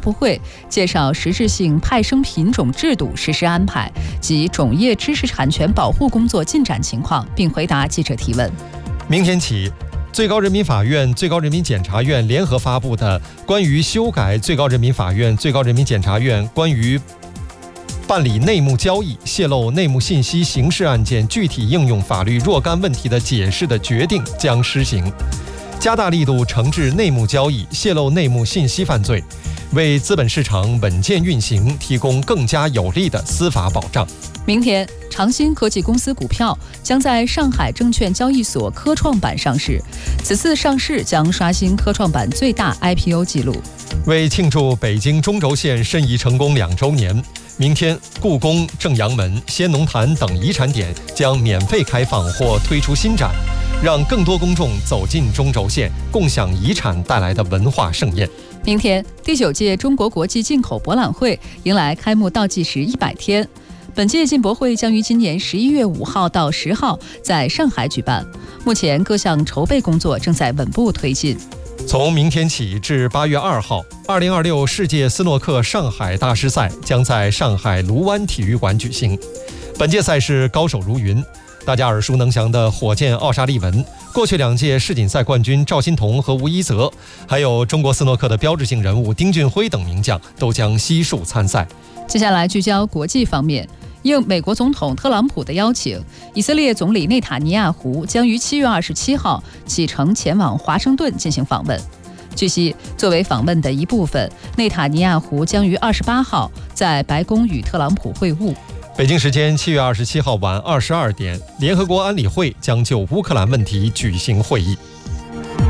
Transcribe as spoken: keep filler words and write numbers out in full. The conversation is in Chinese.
布会，介绍实质性派生品种制度实施安排及种业知识产权保护工作进展情况，并回答记者提问。 明天起，最高人民法院、最高人民检察院联合发布的关于修改最高人民法院、最高人民检察院关于办理内幕交易、泄露内幕信息刑事案件具体应用法律若干问题的解释的决定将施行，加大力度惩治内幕交易、泄露内幕信息犯罪，为资本市场稳健运行提供更加有力的司法保障。 明天，长鑫科技公司股票将在上海证券交易所科创板上市，此次上市将刷新科创板最大 I P O 纪录。 为庆祝北京中轴线申遗成功两周年，明天，故宫、正阳门、先农坛等遗产点将免费开放或推出新展，让更多公众走进中轴线，共享遗产带来的文化盛宴。 明天，第九届中国国际进口博览会迎来开幕倒计时一百天。本届进博会将于今年十一月五号到十号在上海举办，目前各项筹备工作正在稳步推进。 从明天起至八月二号，二零二六世界斯诺克上海大师赛将在上海卢湾体育馆举行。本届赛事高手如云，大家耳熟能详的火箭奥沙利文，过去两届世锦赛冠军赵心童和吴一泽，还有中国斯诺克的标志性人物丁俊晖等名将都将悉数参赛。 接下来聚焦国际方面。应美国总统特朗普的邀请，以色列总理内塔尼亚胡将于七月二十七号启程前往华盛顿进行访问。据悉，作为访问的一部分，内塔尼亚胡将于二十八号在白宫与特朗普会晤。 北京时间七月二十七号晚二十二点，联合国安理会将就乌克兰问题举行会议。